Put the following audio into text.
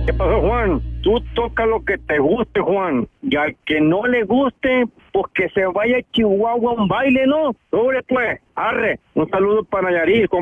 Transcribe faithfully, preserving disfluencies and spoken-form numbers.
¿Qué pasó, Juan? Tú toca lo que te guste, Juan. Y al que no le guste, pues que se vaya a Chihuahua a un baile, ¿no? Sobre pues, arre. Un saludo para Nayarit,